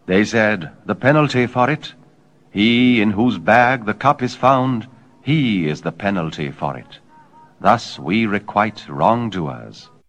They said, "The penalty for it? He in whose bag the cup is found, he is the penalty for it. Thus we requite wrongdoers.